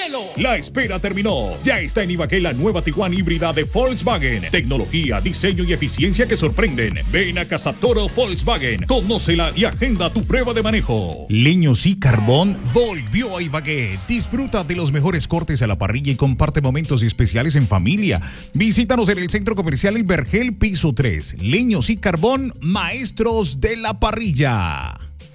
cielo. La espera terminó. Ya está en Ibagué la nueva Tiguan híbrida de Volkswagen. Tecnología, diseño y eficiencia que sorprenden. Ven a Casa Toro Volkswagen. Conócela y agenda tu prueba de manejo. Leños y Carbón volvió a Ibagué. Disfruta de los mejores cortes a la parrilla y comparte momentos especiales en familia. Visítanos en el Centro Comercial El Vergel, piso 3. Leños y Carbón, maestros de la parrilla.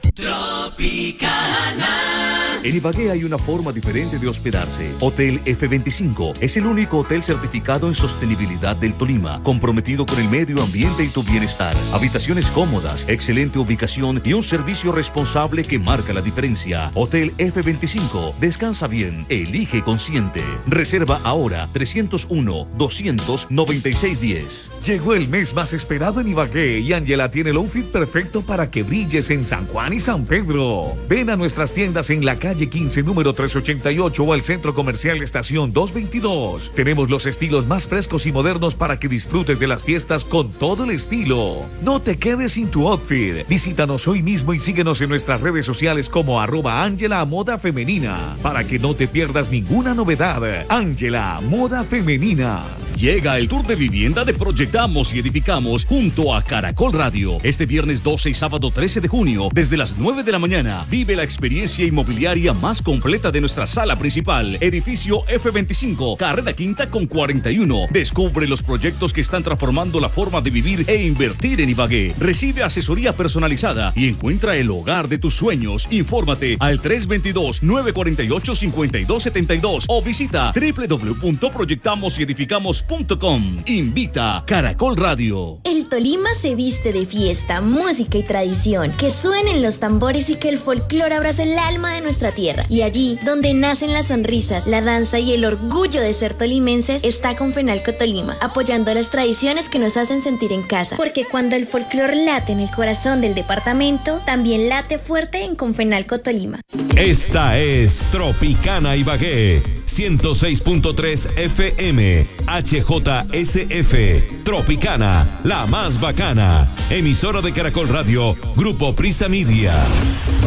Tropicana. En Ibagué hay una forma diferente de hospedarse. Hotel F25 es el único hotel certificado en sostenibilidad del Tolima, comprometido con el medio ambiente y tu bienestar. Habitaciones cómodas, excelente ubicación y un servicio responsable que marca la diferencia. Hotel F25. Descansa bien, elige consciente. Reserva ahora 301-200-9610. Llegó el mes más esperado en Ibagué y Ángela tiene el outfit perfecto para que brilles en San Juan y San Pedro. Ven a nuestras tiendas en la calle 15, número 388 o al Centro Comercial Estación 222. Tenemos los estilos más frescos y modernos para que disfrutes de las fiestas con todo el estilo. No te quedes sin tu outfit. Visítanos hoy mismo y síguenos en nuestras redes sociales como @Ángela Moda Femenina para que no te pierdas ninguna novedad. Ángela Moda Femenina. Llega el tour de vivienda de Proyectamos y Edificamos junto a Caracol Radio. Este viernes 12 y sábado 13 de junio, desde las 9 de la mañana, vive la experiencia inmobiliaria más completa de nuestra sala principal. Edificio F25, carrera quinta con 41. Descubre los proyectos que están transformando la forma de vivir e invertir en Ibagué. Recibe asesoría personalizada y encuentra el hogar de tus sueños. Infórmate al 322-948-5272 o visita www.proyectamosyedificamos.com. Invita Caracol Radio. El Tolima se viste de fiesta, música y tradición. Que suenen los tambores y que el folclore abrace el alma de nuestra tierra. Y allí, donde nacen las sonrisas, la danza y el orgullo de ser tolimenses, está Confenalco Tolima, apoyando las tradiciones que nos hacen sentir en casa. Porque cuando el folclore late en el corazón del departamento, también late fuerte en Confenalco Tolima. Esta es Tropicana Ibagué, 106.3 FM, HJSF, Tropicana, la más bacana. Emisora de Caracol Radio, Grupo Prisa Media.